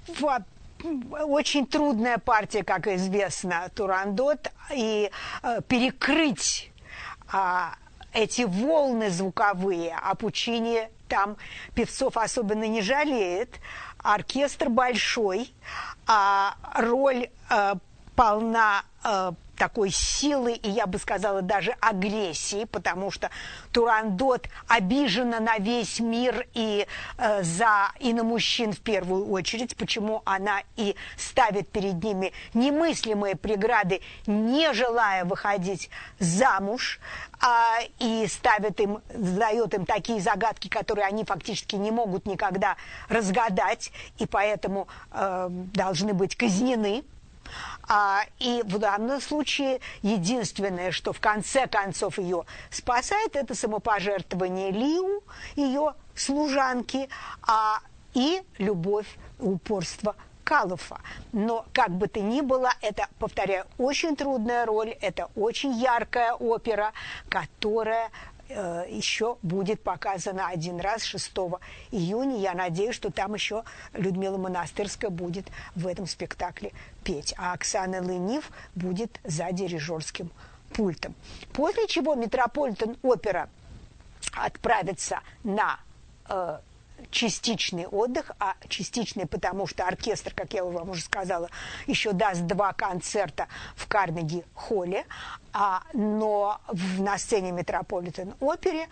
очень трудная партия, как известно, Турандот, и перекрыть эти волны звуковые, а Пучини там певцов особенно не жалеет, оркестр большой, а роль полна такой силы и, я бы сказала, даже агрессии, потому что Турандот обижена на весь мир и на мужчин в первую очередь, почему она и ставит перед ними немыслимые преграды, не желая выходить замуж, и задает им такие загадки, которые они фактически не могут никогда разгадать, и поэтому должны быть казнены. И в данном случае единственное, что в конце концов ее спасает, это самопожертвование Лиу, ее служанки, и любовь, упорство Калуфа. Но, как бы то ни было, это, повторяю, очень трудная роль, это очень яркая опера, которая еще будет показана один раз 6 июня. Я надеюсь, что там еще Людмила Монастырская будет в этом спектакле петь, а Оксана Ленив будет за дирижерским пультом. После чего Метрополитен-опера отправится на частичный отдых, а частичный, потому что оркестр, как я вам уже сказала, еще даст 2 концерта в Карнеги-холле, но на сцене Метрополитен-оперы